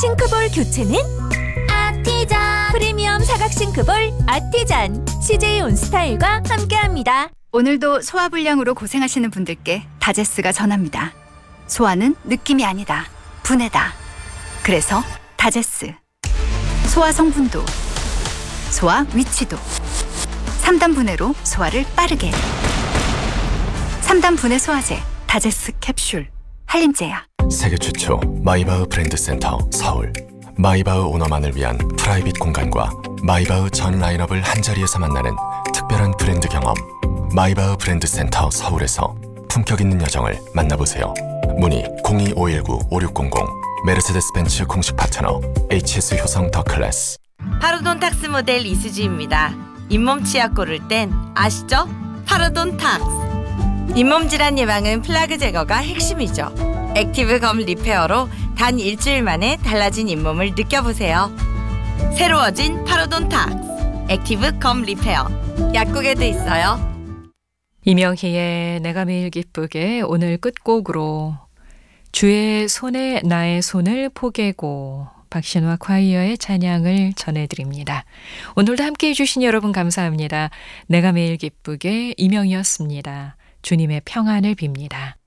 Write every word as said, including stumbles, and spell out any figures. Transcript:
싱크볼 교체는 아티잔. 프리미엄 사각 싱크볼 아티잔 씨제이 온스타일과 함께합니다. 오늘도 소화불량으로 고생하시는 분들께 다제스가 전합니다. 소화는 느낌이 아니다. 분해다. 그래서 다제스. 소화 성분도, 소화 위치도. 삼 단 분해로 소화를 빠르게. 삼 단 분해 소화제 다제스 캡슐. 한림제야. 세계 최초 마이바흐 브랜드 센터 서울. 마이바흐 오너만을 위한 프라이빗 공간과 마이바흐 전 라인업을 한자리에서 만나는 특별한 브랜드 경험. 마이바흐 브랜드 센터 서울에서 품격 있는 여정을 만나보세요. 문의 공이 오일구 오육공공. 메르세데스 벤츠 공식 파트너 에이치에스 효성 더 클래스. 파로돈탁스 모델 이수지입니다. 잇몸 치약 고를 땐 아시죠? 파로돈탁스. 잇몸 질환 예방은 플라그 제거가 핵심이죠. 액티브 검 리페어로 단 일주일 만에 달라진 잇몸을 느껴보세요. 새로워진 파로돈탁스 액티브 검 리페어. 약국에도 있어요. 이명희의 내가 매일 기쁘게 오늘 끝곡으로 주의 손에 나의 손을 포개고 박신화 콰이어의 찬양을 전해드립니다. 오늘도 함께해 주신 여러분 감사합니다. 내가 매일 기쁘게 이명희였습니다. 주님의 평안을 빕니다.